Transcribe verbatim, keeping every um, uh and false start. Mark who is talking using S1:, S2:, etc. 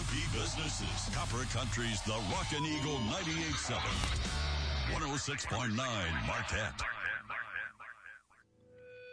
S1: P Businesses. Copper Country's The Rockin' Eagle ninety-eight point seven. one oh six point nine Marquette.